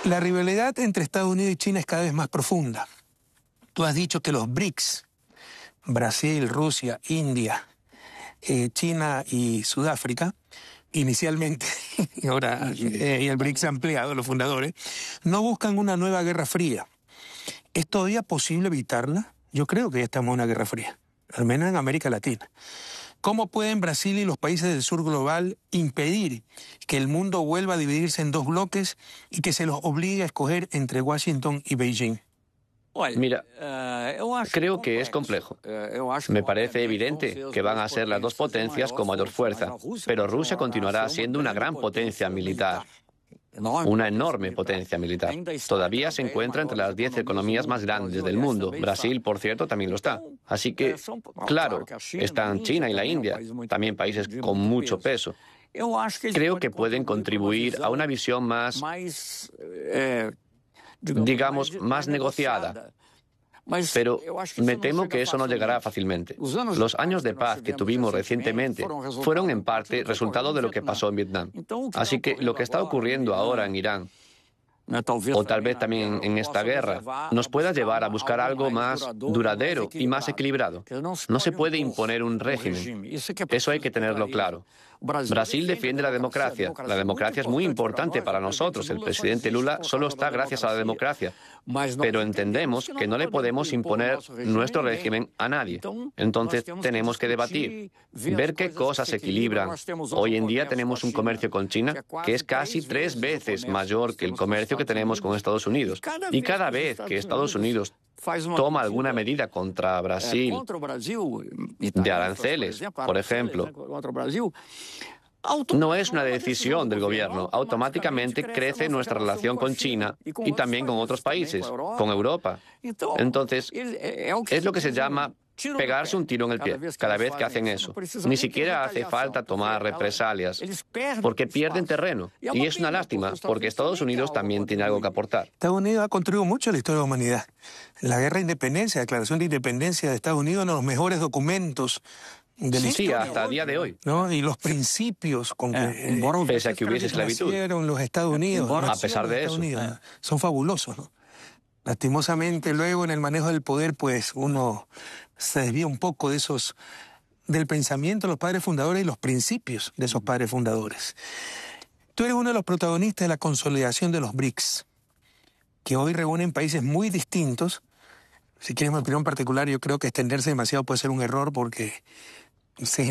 La rivalidad entre Estados Unidos y China es cada vez más profunda. Tú has dicho que los BRICS, Brasil, Rusia, India, China y Sudáfrica, inicialmente, y ahora y el BRICS ampliado, los fundadores, no buscan una nueva guerra fría. ¿Es todavía posible evitarla? Yo creo que ya estamos en una guerra fría, al menos en América Latina. ¿Cómo pueden Brasil y los países del sur global impedir que el mundo vuelva a dividirse en dos bloques y que se los obligue a escoger entre Washington y Beijing? Mira, creo que es complejo. Me parece evidente que van a ser las dos potencias con mayor fuerza, pero Rusia continuará siendo una gran potencia militar. Una enorme potencia militar. Todavía se encuentra entre las 10 economías más grandes del mundo. Brasil, por cierto, también lo está. Así que, claro, están China y la India, también países con mucho peso. Creo que pueden contribuir a una visión más, digamos, más negociada. Pero me temo que eso no llegará fácilmente. Los años de paz que tuvimos recientemente fueron en parte resultado de lo que pasó en Vietnam. Así que lo que está ocurriendo ahora en Irán, o tal vez también en esta guerra, nos pueda llevar a buscar algo más duradero y más equilibrado. No se puede imponer un régimen. Eso hay que tenerlo claro. Brasil defiende la democracia. La democracia es muy importante para nosotros. El presidente Lula solo está gracias a la democracia. Pero entendemos que no le podemos imponer nuestro régimen a nadie. Entonces tenemos que debatir, ver qué cosas se equilibran. Hoy en día tenemos un comercio con China que es casi 3 veces mayor que el comercio que tenemos con Estados Unidos. Y cada vez que Estados Unidos toma alguna medida contra Brasil, de aranceles, por ejemplo, no es una decisión del gobierno. Automáticamente crece nuestra relación con China y también con otros países, con Europa. Entonces, es lo que se llama pegarse un tiro en el pie cada vez que hacen eso. Ni siquiera hace falta tomar represalias, porque pierden terreno. Y es una lástima, porque Estados Unidos también tiene algo que aportar. Estados Unidos ha contribuido mucho a la historia de la humanidad. La guerra de independencia, la declaración de independencia de Estados Unidos, uno de los mejores documentos de la historia, hasta el día de hoy. ¿No? Y los principios con que pese a que hubiese esclavitud, nacieron los Estados Unidos, a pesar de eso, son fabulosos, ¿no? Lastimosamente, luego en el manejo del poder, pues uno se desvía un poco de esos, del pensamiento de los padres fundadores y los principios de esos padres fundadores. Tú eres uno de los protagonistas de la consolidación de los BRICS, que hoy reúnen países muy distintos. Si quieres mi opinión particular, yo creo que extenderse demasiado puede ser un error porque se